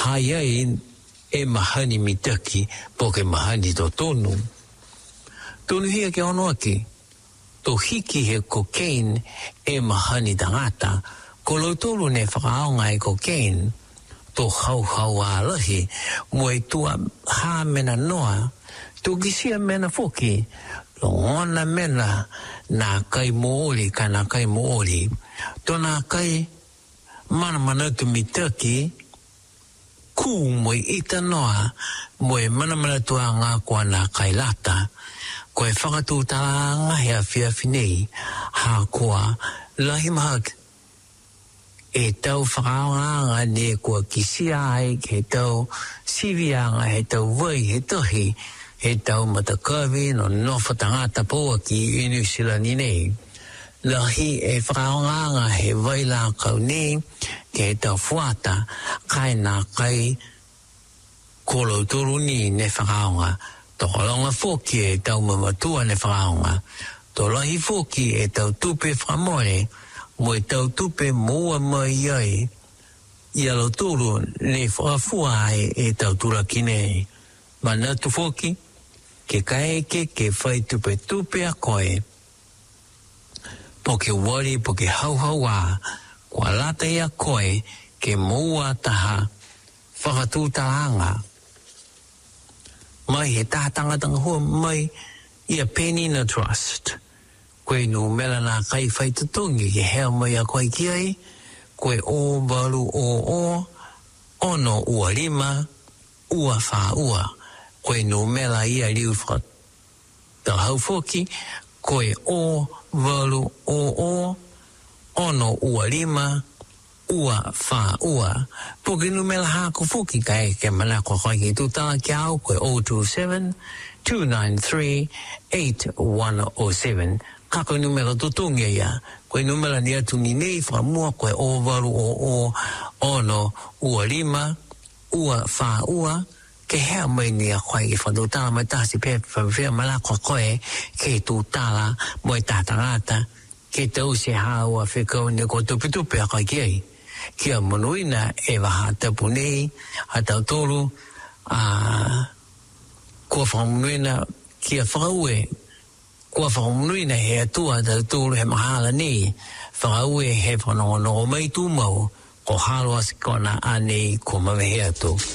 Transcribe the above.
Haia e mahani mitaki poke mahani to tonu. Tonu hia ke ono aki. To hiki he cocaine e mahani tangata. Ko lo tolu ne whakaonga e cocaine. To hau a lahi. Moe tua ha mena noa. To kisia mena foki. Lo ngona mena na kai mooli ka na kai mooli. To na kai mana tu mitaki. Ku moe ita noa. Moe mana tua ngā kua na kai lata. Ko e whakatū tāanga hea whiawhinei. Ha kua lahi mahak. E tau whakaanga ne kua kisia ai. He tau sivianga. He tau vai he tohi. He tau matakawi no nofa tangata poa ki inu sila ni nei. Lahi e whakaanga he vai la kau nei. Ke he tau fuata. Kai nā kai kolo turu ni ne whakaanga. Tō longa fōki e tau mamatua ne whakaonga. Tō lahi fōki e tau tupe whamore, mo e tau tupe mua mai ai. Ia lo tōru ne whakafua ai e tau turaki nei. Mana tu fōki, ke kaeke ke whai tupe a koe. Po ke wari, po ke hauhau a, kua lata ia koe, ke mua taha, whakatūtaanga. Mai he tātanga hua mai ia penny na trust. Koe no mela nā kai whai tutongi ke hea mai a koe ki ai. Koe o baru o ono ua lima, ua wha ua. Koe no mela ia liu wha tā hau foki. Koe o baru o ono ua lima, ua wha ua. Poke numela hako fuki kai ke mana ko koe ki tūtala ki au koe 027-293-8107. Kako numela tutungia ia. Koe numela ni atu ni nei whamua koe o waru o ono ua lima, ua wha ua. Ke hea mai ni a koe ki whatūtala mai tāsi pepe whia mana ko koe ke tūtala moi tātangata. Ke tau se haua whikau ni ko tupe a koe ki ai. Kia monuina e waha tapu nei, a tau tolu, kua whakamonuina kia whakaue, kua whakamonuina he atua tau tolu he mahala nei, whakaue he whanongono mai tūmau, ko haloa sikona anei ko mawe he atu.